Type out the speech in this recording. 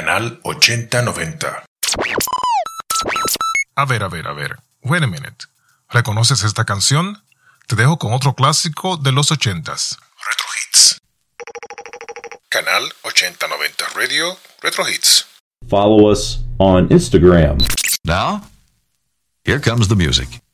Canal 8090. A ver. Wait a minute. ¿Reconoces esta canción? Te dejo con otro clásico de los 80s. Retro Hits. Canal 8090 Radio Retro Hits. Follow us on Instagram. Now, here comes the music.